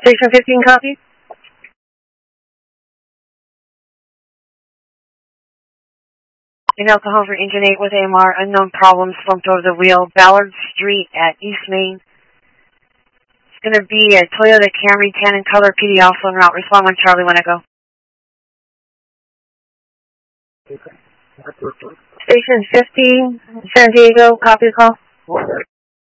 Station 15, copy. In alcohol for engine 8 with AMR, unknown problem, slumped over the wheel, Ballard Street at East Main. It's going to be a Toyota Camry, tan in color, PD also en route. Respond on Charlie when I go. Station 15, San Diego, copy the call.